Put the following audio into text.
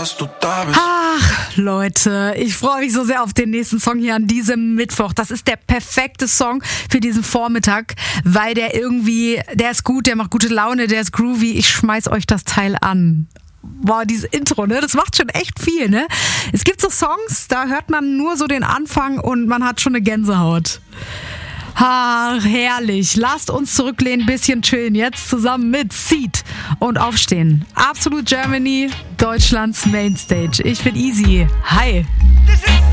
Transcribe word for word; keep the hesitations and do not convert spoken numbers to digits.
dass du da bist. Ach, Leute, ich freue mich so sehr auf den nächsten Song hier an diesem Mittwoch. Das ist der perfekte Song für diesen Vormittag, weil der irgendwie, der ist gut, der macht gute Laune, der ist groovy. Ich schmeiß euch das Teil an. Boah, dieses Intro, ne, das macht schon echt viel, ne? Es gibt so Songs, da hört man nur so den Anfang und man hat schon eine Gänsehaut. Ach, herrlich. Lasst uns zurücklehnen, bisschen chillen. Jetzt zusammen mit Seed und Aufstehen. Absolut Germany, Deutschlands Mainstage. Ich bin Easy. Hi.